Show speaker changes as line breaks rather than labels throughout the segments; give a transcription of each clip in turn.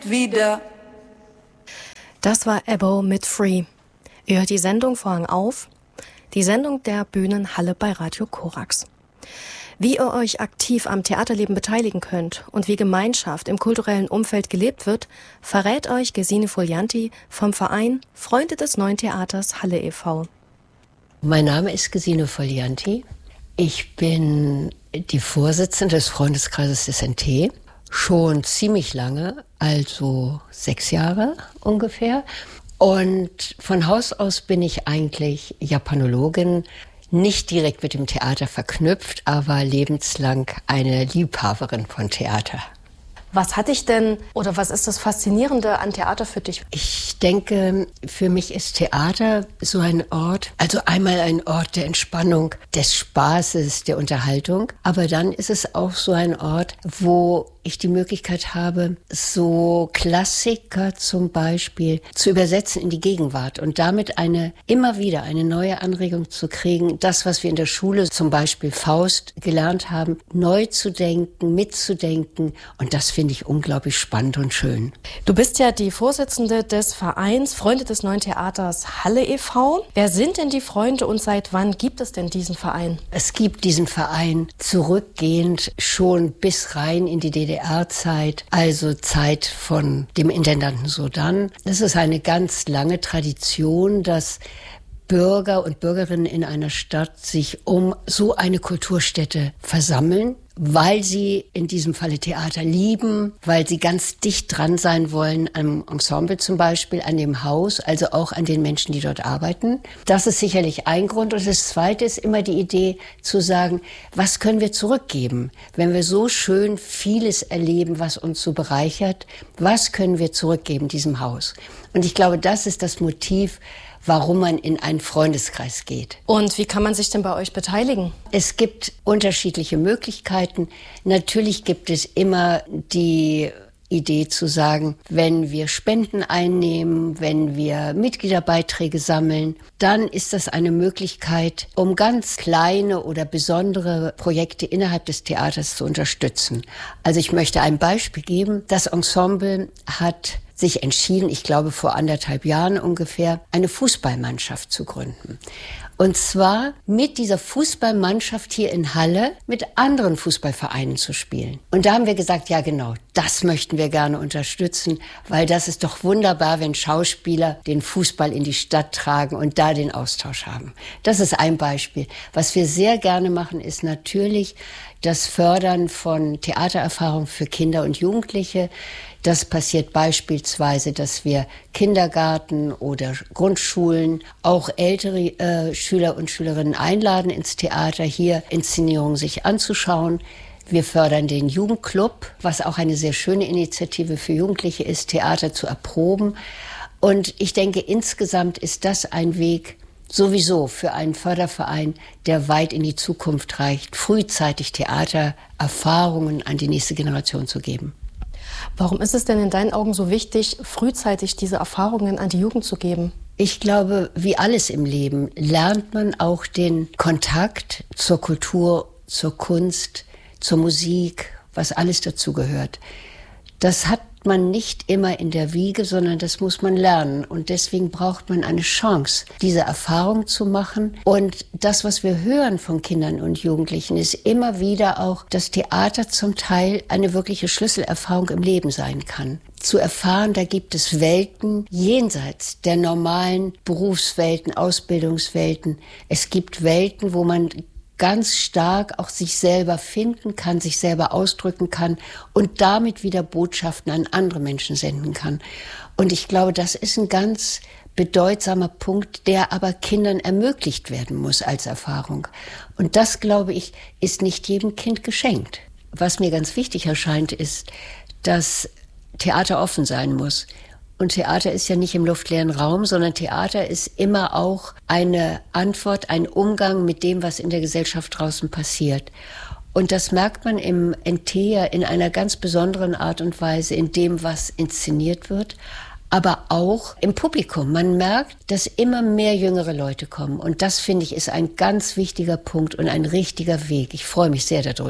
Wieder.
Das war Ebbo mit Free. Ihr hört die Sendung Vorhang auf, die Sendung der Bühnenhalle bei Radio Korax. Wie ihr euch aktiv am Theaterleben beteiligen könnt und wie Gemeinschaft im kulturellen Umfeld gelebt wird, verrät euch Gesine Folianti vom Verein Freunde des Neuen Theaters Halle e.V.
Mein Name ist Gesine Folianti. Ich bin die Vorsitzende des Freundeskreises des NT. Schon ziemlich lange, also 6 Jahre ungefähr. Und von Haus aus bin ich eigentlich Japanologin, nicht direkt mit dem Theater verknüpft, aber lebenslang eine Liebhaberin von Theater.
Was hat dich denn, oder was ist das Faszinierende an Theater für dich?
Ich denke, für mich ist Theater so ein Ort, also einmal ein Ort der Entspannung, des Spaßes, der Unterhaltung, aber dann ist es auch so ein Ort, wo ich die Möglichkeit habe, so Klassiker zum Beispiel zu übersetzen in die Gegenwart und damit immer wieder eine neue Anregung zu kriegen, das, was wir in der Schule, zum Beispiel Faust, gelernt haben, neu zu denken, mitzudenken, und das finde ich unglaublich spannend und schön.
Du bist ja die Vorsitzende des Vereins Freunde des Neuen Theaters Halle e.V. Wer sind denn die Freunde und seit wann gibt es denn diesen Verein?
Es gibt diesen Verein zurückgehend schon bis rein in die DDR-Zeit, also Zeit von dem Intendanten Sodan. Das ist eine ganz lange Tradition, dass Bürger und Bürgerinnen in einer Stadt sich um so eine Kulturstätte versammeln, weil sie in diesem Falle Theater lieben, weil sie ganz dicht dran sein wollen am Ensemble zum Beispiel, an dem Haus, also auch an den Menschen, die dort arbeiten. Das ist sicherlich ein Grund. Und das Zweite ist immer die Idee zu sagen, was können wir zurückgeben? Wenn wir so schön vieles erleben, was uns so bereichert, was können wir zurückgeben diesem Haus? Und ich glaube, das ist das Motiv, warum man in einen Freundeskreis geht.
Und wie kann man sich denn bei euch beteiligen?
Es gibt unterschiedliche Möglichkeiten. Natürlich gibt es immer die Idee zu sagen, wenn wir Spenden einnehmen, wenn wir Mitgliederbeiträge sammeln, dann ist das eine Möglichkeit, um ganz kleine oder besondere Projekte innerhalb des Theaters zu unterstützen. Also ich möchte ein Beispiel geben. Das Ensemble hat sich entschieden, ich glaube vor 1,5 Jahren ungefähr, eine Fußballmannschaft zu gründen. Und zwar mit dieser Fußballmannschaft hier in Halle mit anderen Fußballvereinen zu spielen. Und da haben wir gesagt, ja genau, das möchten wir gerne unterstützen, weil das ist doch wunderbar, wenn Schauspieler den Fußball in die Stadt tragen und da den Austausch haben. Das ist ein Beispiel. Was wir sehr gerne machen, ist natürlich das Fördern von Theatererfahrung für Kinder und Jugendliche. Das passiert beispielsweise, dass wir Kindergarten oder Grundschulen, auch ältere Schüler und Schülerinnen einladen ins Theater, hier Inszenierungen sich anzuschauen. Wir fördern den Jugendclub, was auch eine sehr schöne Initiative für Jugendliche ist, Theater zu erproben. Und ich denke, insgesamt ist das ein Weg sowieso für einen Förderverein, der weit in die Zukunft reicht, frühzeitig Theatererfahrungen an die nächste Generation zu geben.
Warum ist es denn in deinen Augen so wichtig, frühzeitig diese Erfahrungen an die Jugend zu geben?
Ich glaube, wie alles im Leben lernt man auch den Kontakt zur Kultur, zur Kunst, zur Musik, was alles dazugehört. Das hat man nicht immer in der Wiege, sondern das muss man lernen. Und deswegen braucht man eine Chance, diese Erfahrung zu machen. Und das, was wir hören von Kindern und Jugendlichen, ist immer wieder auch, dass Theater zum Teil eine wirkliche Schlüsselerfahrung im Leben sein kann. Zu erfahren, da gibt es Welten jenseits der normalen Berufswelten, Ausbildungswelten. Es gibt Welten, wo man ganz stark auch sich selber finden kann, sich selber ausdrücken kann und damit wieder Botschaften an andere Menschen senden kann. Und ich glaube, das ist ein ganz bedeutsamer Punkt, der aber Kindern ermöglicht werden muss als Erfahrung. Und das, glaube ich, ist nicht jedem Kind geschenkt. Was mir ganz wichtig erscheint, ist, dass Theater offen sein muss. Und Theater ist ja nicht im luftleeren Raum, sondern Theater ist immer auch eine Antwort, ein Umgang mit dem, was in der Gesellschaft draußen passiert. Und das merkt man im NT ja in einer ganz besonderen Art und Weise, in dem, was inszeniert wird, aber auch im Publikum. Man merkt, dass immer mehr jüngere Leute kommen. Und das, finde ich, ist ein ganz wichtiger Punkt und ein richtiger Weg. Ich freue mich sehr darüber.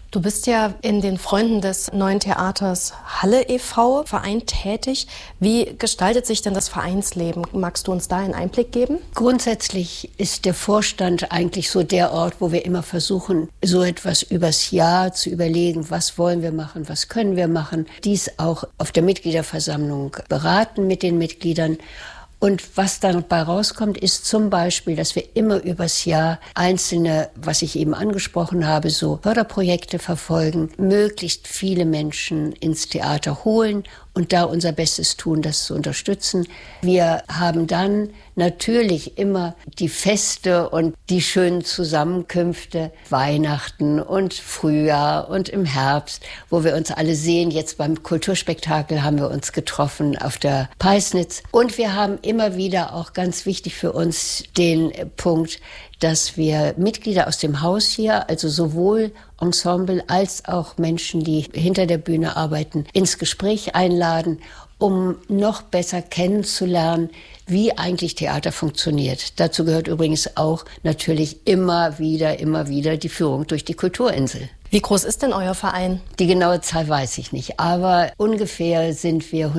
Du bist ja in den Freunden des Neuen Theaters Halle e.V. Verein tätig. Wie gestaltet sich denn das Vereinsleben? Magst du uns da einen Einblick geben?
Grundsätzlich ist der Vorstand eigentlich so der Ort, wo wir immer versuchen, so etwas übers Jahr zu überlegen, was wollen wir machen, was können wir machen. Dies auch auf der Mitgliederversammlung beraten mit den Mitgliedern. Und was dabei rauskommt, ist zum Beispiel, dass wir immer übers Jahr einzelne, was ich eben angesprochen habe, so Förderprojekte verfolgen, möglichst viele Menschen ins Theater holen und da unser Bestes tun, das zu unterstützen. Wir haben dann natürlich immer die Feste und die schönen Zusammenkünfte, Weihnachten und Frühjahr und im Herbst, wo wir uns alle sehen. Jetzt beim Kulturspektakel haben wir uns getroffen auf der Peisnitz. Und wir haben immer wieder auch ganz wichtig für uns den Punkt, dass wir Mitglieder aus dem Haus hier, also sowohl Ensemble als auch Menschen, die hinter der Bühne arbeiten, ins Gespräch einladen, um noch besser kennenzulernen, wie eigentlich Theater funktioniert. Dazu gehört übrigens auch natürlich immer wieder die Führung durch die Kulturinsel.
Wie groß ist denn euer Verein?
Die genaue Zahl weiß ich nicht, aber ungefähr sind wir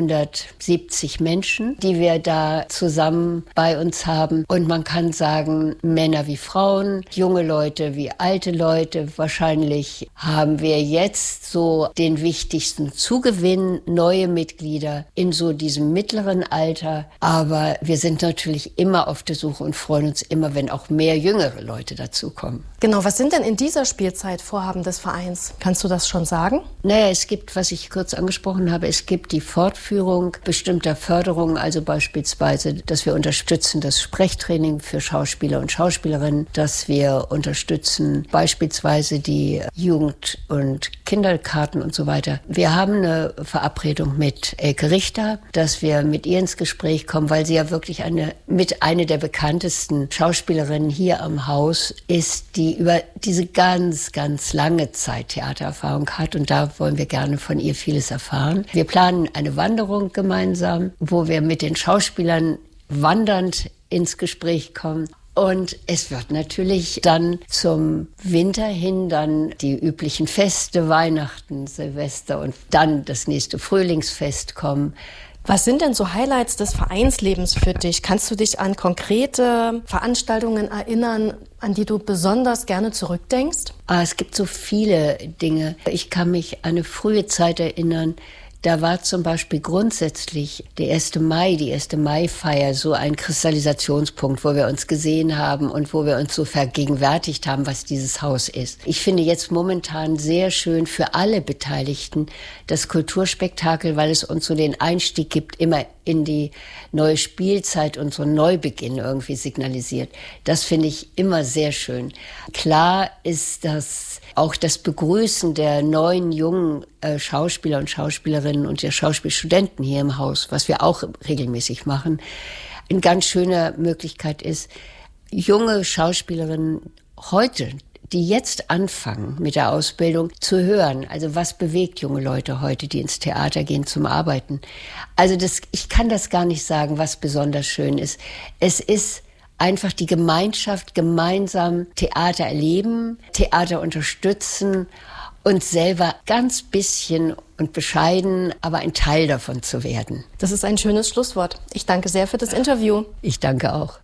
170 Menschen, die wir da zusammen bei uns haben. Und man kann sagen, Männer wie Frauen, junge Leute wie alte Leute. Wahrscheinlich haben wir jetzt so den wichtigsten Zugewinn, neue Mitglieder in so diesem mittleren Alter. Aber wir sind natürlich immer auf der Suche und freuen uns immer, wenn auch mehr jüngere Leute dazukommen.
Genau, was sind denn in dieser Spielzeit Vorhaben des Vereins? Kannst du das schon sagen?
Naja, es gibt, was ich kurz angesprochen habe, es gibt die Fortführung bestimmter Förderungen, also beispielsweise, dass wir unterstützen das Sprechtraining für Schauspieler und Schauspielerinnen, dass wir unterstützen beispielsweise die Jugend- und Kinderkarten und so weiter. Wir haben eine Verabredung mit Elke Richter, dass wir mit ihr ins Gespräch kommen, weil sie ja wirklich eine der bekanntesten Schauspielerinnen hier am Haus ist, die über diese ganz, ganz lange Zeit Theatererfahrung hat, und da wollen wir gerne von ihr vieles erfahren. Wir planen eine Wanderung gemeinsam, wo wir mit den Schauspielern wandernd ins Gespräch kommen. Und es wird natürlich dann zum Winter hin dann die üblichen Feste, Weihnachten, Silvester und dann das nächste Frühlingsfest kommen.
Was sind denn so Highlights des Vereinslebens für dich? Kannst du dich an konkrete Veranstaltungen erinnern, an die du besonders gerne zurückdenkst?
Es gibt so viele Dinge. Ich kann mich an eine frühe Zeit erinnern. Da war zum Beispiel grundsätzlich der 1. Mai, die 1. Mai-Feier so ein Kristallisationspunkt, wo wir uns gesehen haben und wo wir uns so vergegenwärtigt haben, was dieses Haus ist. Ich finde jetzt momentan sehr schön für alle Beteiligten das Kulturspektakel, weil es uns so den Einstieg gibt, immer in die neue Spielzeit und so einen Neubeginn irgendwie signalisiert. Das finde ich immer sehr schön. Klar ist das auch das Begrüßen der neuen, jungen Schauspieler und Schauspielerinnen und der Schauspielstudenten hier im Haus, was wir auch regelmäßig machen, eine ganz schöne Möglichkeit ist, junge Schauspielerinnen heute, die jetzt anfangen mit der Ausbildung, zu hören. Also was bewegt junge Leute heute, die ins Theater gehen zum Arbeiten? Also ich kann das gar nicht sagen, was besonders schön ist. Es ist einfach die Gemeinschaft, gemeinsam Theater erleben, Theater unterstützen und selber ganz bisschen und bescheiden, aber ein Teil davon zu werden.
Das ist ein schönes Schlusswort. Ich danke sehr für das Interview.
Ich danke auch.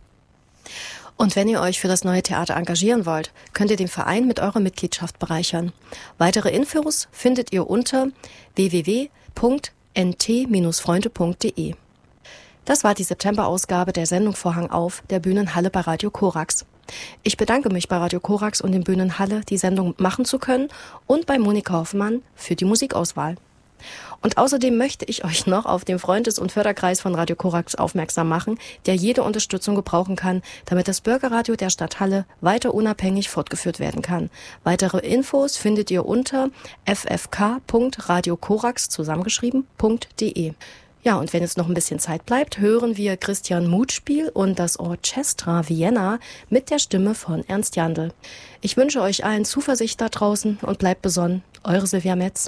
Und wenn ihr euch für das Neue Theater engagieren wollt, könnt ihr den Verein mit eurer Mitgliedschaft bereichern. Weitere Infos findet ihr unter www.nt-freunde.de. Das war die September-Ausgabe der Sendung Vorhang auf der Bühnenhalle bei Radio Korax. Ich bedanke mich bei Radio Korax und den Bühnenhalle, die Sendung machen zu können, und bei Monika Hoffmann für die Musikauswahl. Und außerdem möchte ich euch noch auf den Freundes- und Förderkreis von Radio Korax aufmerksam machen, der jede Unterstützung gebrauchen kann, damit das Bürgerradio der Stadt Halle weiter unabhängig fortgeführt werden kann. Weitere Infos findet ihr unter ffk.radiokorax zusammengeschrieben.de. Ja, und wenn jetzt noch ein bisschen Zeit bleibt, hören wir Christian Mutspiel und das Orchestra Vienna mit der Stimme von Ernst Jandl. Ich wünsche euch allen Zuversicht da draußen und bleibt besonnen. Eure Silvia Metz.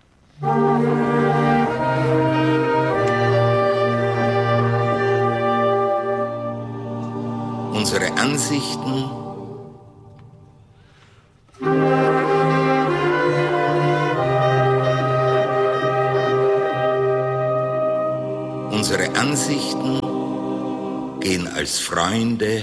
Unsere Ansichten Unsere Ansichten gehen als Freunde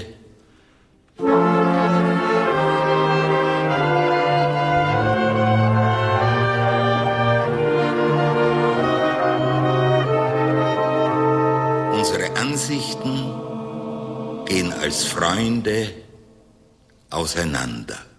Ansichten gehen als Freunde auseinander.